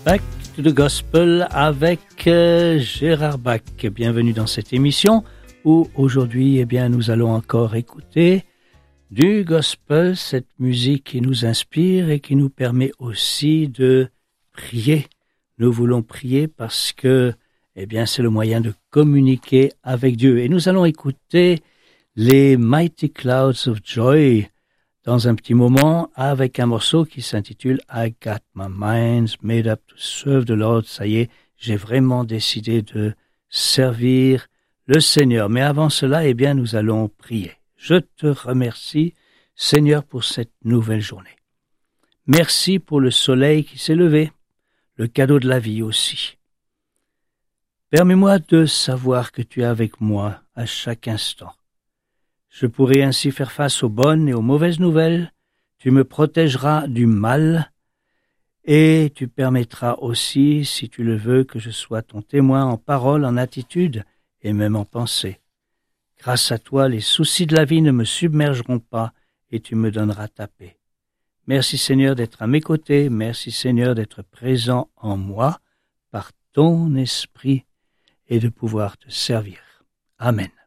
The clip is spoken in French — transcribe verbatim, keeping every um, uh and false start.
Back to the Gospel avec euh, Gérard Bach. Bienvenue dans cette émission où aujourd'hui, eh bien, nous allons encore écouter du gospel, cette musique qui nous inspire et qui nous permet aussi de prier. Nous voulons prier parce que, eh bien, c'est le moyen de communiquer avec Dieu. Et nous allons écouter les Mighty Clouds of Joy dans un petit moment avec un morceau qui s'intitule I Got My Mind Made Up to Serve the Lord. Ça y est, j'ai vraiment décidé de servir le Seigneur. Mais avant cela, eh bien, nous allons prier. Je te remercie, Seigneur, pour cette nouvelle journée. Merci pour le soleil qui s'est levé, le cadeau de la vie aussi. Permets-moi de savoir que tu es avec moi à chaque instant. Je pourrai ainsi faire face aux bonnes et aux mauvaises nouvelles. Tu me protégeras du mal et tu permettras aussi, si tu le veux, que je sois ton témoin en parole, en attitude et même en pensée. Grâce à toi, les soucis de la vie ne me submergeront pas et tu me donneras ta paix. Merci Seigneur d'être à mes côtés. Merci Seigneur d'être présent en moi par ton esprit et de pouvoir te servir. Amen.